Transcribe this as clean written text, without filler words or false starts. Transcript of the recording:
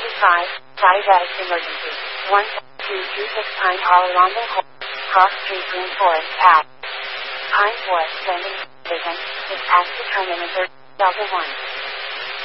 Side Edge Emergency. 1226 Pine Hollow London Cross Street Green Forest Path. Pine Forest Landing Vision. Is past the terminus Delta 1.